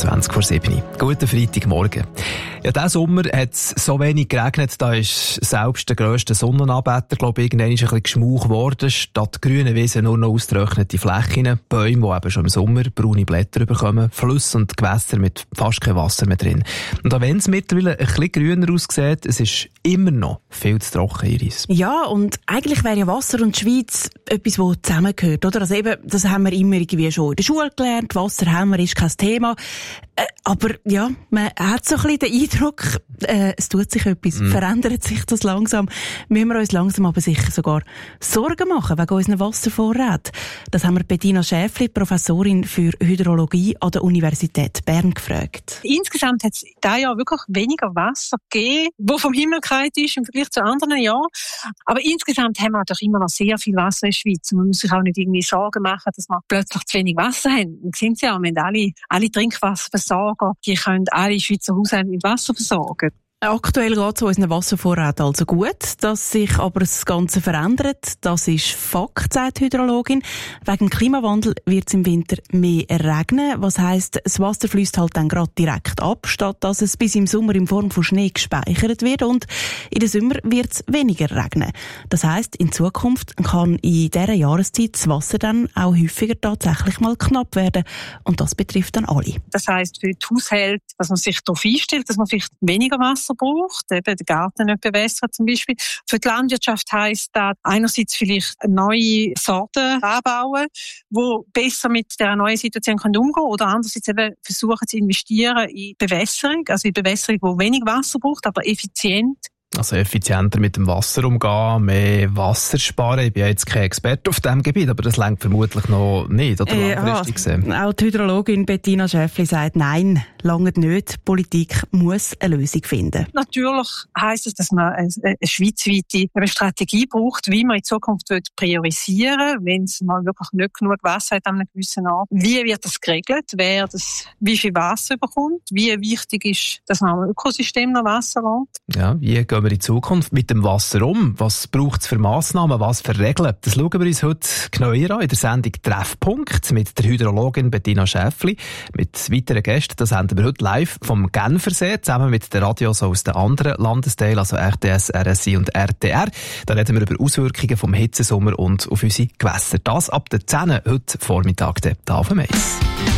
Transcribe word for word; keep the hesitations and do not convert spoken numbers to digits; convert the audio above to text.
zwanzig vor sieben. Guten Freitagmorgen. Ja, diesen Sommer hat es so wenig geregnet, da ist selbst der grösste Sonnenanbeter, glaube ich, irgendwann ein bisschen geschmauch geworden. Statt grünen Wiesen nur noch ausgetrocknete Flächen, Bäume, die eben schon im Sommer braune Blätter bekommen, Flüsse und Gewässer mit fast kein Wasser mehr drin. Und auch wenn es mittlerweile ein bisschen grüner aussieht, es ist immer noch viel zu trocken, Iris. Ja, und eigentlich wäre ja Wasser und Schweiz etwas, das zusammengehört, oder? Also eben, das haben wir immer irgendwie schon in der Schule gelernt, Wasser haben wir, ist kein Thema. Äh, aber ja, man hat so ein bisschen den Eindruck, äh, es tut sich etwas, mm. verändert sich das langsam. Müssen wir uns langsam aber sicher sogar Sorgen machen wegen unseren Wasservorräten. Das haben wir Bettina Schäfli, Professorin für Hydrologie an der Universität Bern, gefragt. Insgesamt hat es dieses Jahr wirklich weniger Wasser gegeben, das vom Himmel gefallen ist im Vergleich zu anderen Jahren. Aber insgesamt haben wir natürlich immer noch sehr viel Wasser in der Schweiz. Man muss sich auch nicht irgendwie Sorgen machen, dass wir plötzlich zu wenig Wasser haben. Wir sehen es ja, wir haben alle, alle Trinkwasserversorger, die können alle Schweizer Haushalte mit Wasser versorgen. Aktuell geht es unseren Wasservorräten also gut, dass sich aber das Ganze verändert. Das ist Fakt, sagt die Hydrologin. Wegen dem Klimawandel wird es im Winter mehr regnen. Was heisst, das Wasser fließt halt dann gerade direkt ab, statt dass es bis im Sommer in Form von Schnee gespeichert wird. Und in den Sommer wird es weniger regnen. Das heisst, in Zukunft kann in dieser Jahreszeit das Wasser dann auch häufiger tatsächlich mal knapp werden. Und das betrifft dann alle. Das heisst für die Haushalte, dass man sich darauf einstellt, dass man vielleicht weniger Wasser braucht, eben den Garten nicht bewässern zum Beispiel. Für die Landwirtschaft heisst das einerseits vielleicht neue Sorten anbauen, die besser mit der neuen Situation umgehen können, oder andererseits eben versuchen zu investieren in Bewässerung, also in Bewässerung, die wenig Wasser braucht, aber effizient. Also effizienter mit dem Wasser umgehen, mehr Wasser sparen. Ich bin ja jetzt kein Experte auf diesem Gebiet, aber das reicht vermutlich noch nicht, oder äh, langfristig gesehen. Auch die Hydrologin Bettina Schäfli sagt, nein, lange nicht. Die Politik muss eine Lösung finden. Natürlich heisst es, dass man eine, eine schweizweite eine Strategie braucht, wie man in Zukunft priorisieren will, wenn es mal wirklich nicht genug Wasser hat an einem gewissen Ort. Wie wird das geregelt? Wer das, wie viel Wasser bekommt? Wie wichtig ist, dass man am Ökosystem noch Wasser lässt? Ja, wie gehen wir in Zukunft mit dem Wasser um? Was braucht es für Massnahmen? Was für Regeln? Das schauen wir uns heute genauer an in der Sendung Treffpunkt mit der Hydrologin Bettina Schäfli. Mit weiteren Gästen, das haben wir heute live vom Genfersee, zusammen mit den Radios aus den anderen Landesteilen, also R T S, R S I und R T R. Da reden wir über Auswirkungen vom Hitzesommer und auf unsere Gewässer. Das ab der zehn heute Vormittag, da auf dem Eis.